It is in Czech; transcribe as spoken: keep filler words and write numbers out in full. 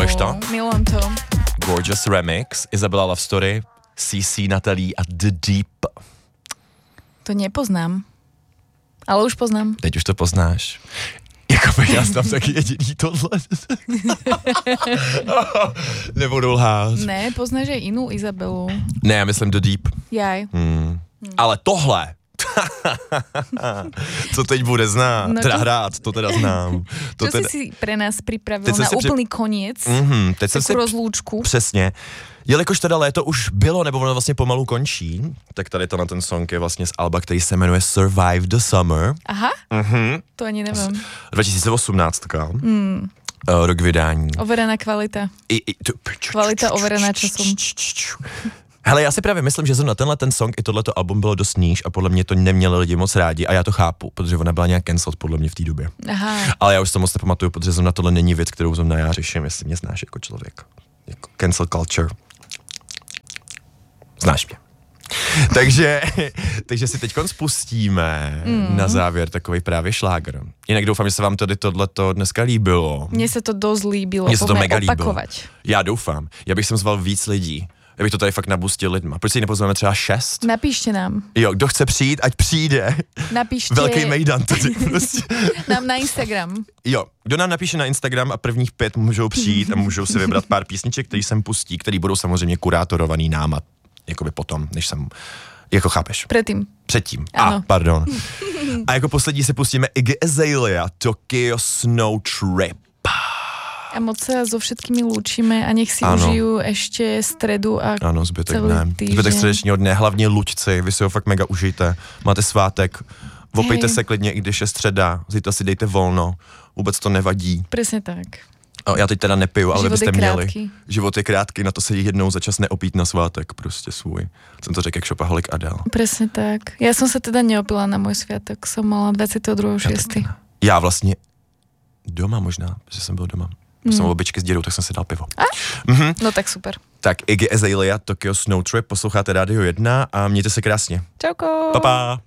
Miluješ to? Milujem to. Gorgeous remix, Isabella Love Story, C C, Natalie a The Deep. To nepoznám. Ale už poznám. Teď už to poznáš. Jakoby já znám taky jediný tohle. Nebudu lhát. Ne, poznáš aj inú Izabelu. Ne, já myslím The Deep. Jaj. Hmm. Hmm. Ale tohle, co teď bude znát, no, teda hrát, to teda znám. To čo teda... si si pre nás pripravil teď na úplný při... koniec? Mm-hmm, teď jsem si... rozlúčku. Přesně. Jelikož teda léto už bylo, nebo ono vlastně pomalu končí, tak tady to na ten song je vlastně z alba, který se jmenuje Survive the Summer. Aha, mm-hmm. To ani nevím. dva tisíce osmnáct. Mm. Uh, rok vydání. Overená kvalita. I, i, to... Kvalita overená časom. Hele, já si právě myslím, že zrovna tenhle ten song i tohleto album bylo dost níž a podle mě to neměli lidi moc rádi a já to chápu, protože ona byla nějak cancelled podle mě v té době. Aha. Ale já už to moc nepamatuju, protože zrovna tohle není věc, kterou zrovna já řeším, jestli mě znáš jako člověk. Jako cancel culture. Znáš mě. takže, takže si teďkon spustíme mm. na závěr takovej právě šláger. Jinak doufám, že se vám tady tohleto dneska líbilo. Mně se to dost líbilo. Mně se to mega opakovat. líbilo. Já doufám. Já bych sem zval víc lidí. Já bych to tady fakt nabustil lidma. Proč si nepozveme třeba šest? Napíšte nám. Jo, kdo chce přijít, ať přijde. Napíšte. Velký mejdan tady prostě. Nám na Instagram. Jo, kdo nám napíše na Instagram a prvních pět můžou přijít a můžou si vybrat pár písniček, který sem pustí, který budou samozřejmě kurátorovaný náma, jakoby potom, než jsem, jako chápeš. Předtím. Předtím. Ano. A, pardon. A jako poslední si pustíme Iggy Azalea, Tokyo Snow Trip. A moc sa so všetkými lúčime a nech si ano. užijú ešte stredu a ano, zbytek celý ne. týždeň. Zbytek středečního dne, hlavně luďci, vy si ho fakt mega užijte. Máte svátek, opejte se klidně, i když je středa, zítra si dejte volno, vůbec to nevadí. Presne tak. O, já teď teda nepiju, ale Život byste je měli. krátký. Život je krátký, na to se jednou za čas neopít na svátek, prostě svůj. Jsem to řekl jak šopaholik Adele. Presne tak. Ja som sa teda neopila na môj sviatok, som mala dvadsiateho druhého šiesteho Já vlastně doma možná, že jsem byl doma. Hmm. Jsem u babičky s dědou, tak jsem si dal pivo. A? Mhm. No tak super. Tak Iggy Azalea, Tokyo Snow Trip, posloucháte Rádio jedna a mějte se krásně. Čauko. Pa, pa.